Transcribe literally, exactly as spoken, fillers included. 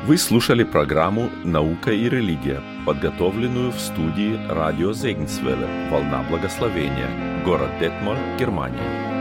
Вы слушали программу «Наука и религия», подготовленную в студии радио Зегенсвелле «Волна благословения», город Детмольд, Германия.